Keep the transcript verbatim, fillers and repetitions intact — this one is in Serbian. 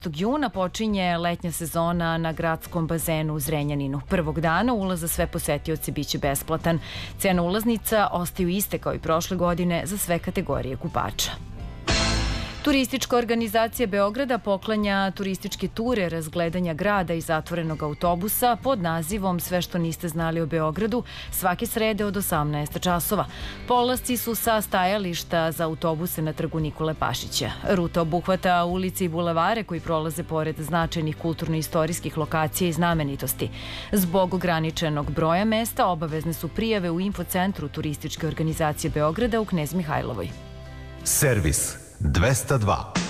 juna počinje letnja sezona na gradskom bazenu u Zrenjaninu. Prvog dana ulaz za sve posetioce biće besplatan. Cena ulaznica ostaju iste kao i prošle godine za sve kategorije kupača. Turistička organizacija Beograda poklanja turističke ture razgledanja grada i zatvorenog autobusa pod nazivom Sve što niste znali o Beogradu svake srede od osamnaest časova. Polasci su sa stajališta za autobuse na trgu Nikole Pašića. Ruta obuhvata ulice i bulevare koji prolaze pored značajnih kulturno-istorijskih lokacija i znamenitosti. Zbog ograničenog broja mesta obavezne su prijave u infocentru Turističke organizacije Beograda u Knez Mihajlovoj. Servis dvesta dva.